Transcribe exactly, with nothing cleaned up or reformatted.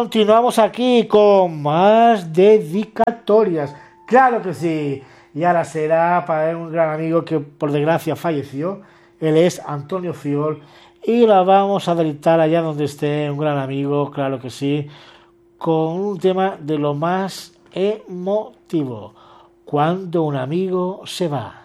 continuamos aquí con más dedicatorias. Claro que sí. Y ahora será para un gran amigo que por desgracia falleció. Él es Antonio Fiol. Y la vamos a dedicar allá donde esté un gran amigo, claro que sí, con un tema de lo más emotivo. Cuando un amigo se va.